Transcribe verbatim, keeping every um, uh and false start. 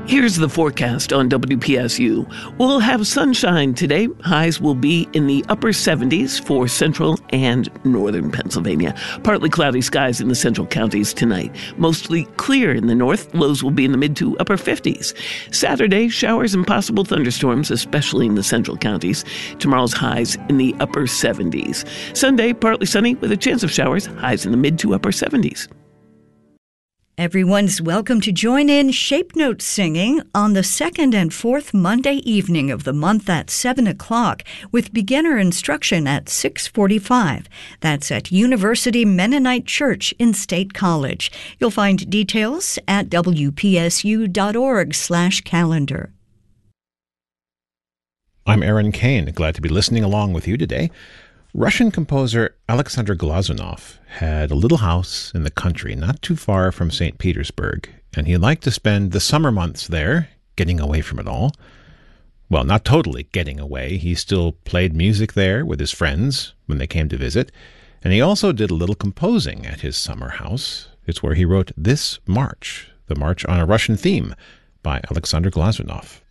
Here's the forecast on W P S U. We'll have sunshine today. Highs will be in the upper seventies for central and northern Pennsylvania. Partly cloudy skies in the central counties tonight. Mostly clear in the north. Lows will be in the mid to upper fifties. Saturday, showers and possible thunderstorms, especially in the central counties. Tomorrow's highs in the upper seventies. Sunday, partly sunny with a chance of showers. Highs in the mid to upper seventies. Everyone's welcome to join in Shape Note singing on the second and fourth Monday evening of the month at seven o'clock with beginner instruction at six forty-five. That's at University Mennonite Church in State College. You'll find details at W P S U dot org slash calendar. I'm Aaron Kane, glad to be listening along with you today. Russian composer Alexander Glazunov had a little house in the country not too far from Saint Petersburg, and he liked to spend the summer months there, getting away from it all. Well, not totally getting away. He still played music there with his friends when they came to visit, and he also did a little composing at his summer house. It's where he wrote this march, the March on a Russian Theme by Alexander Glazunov.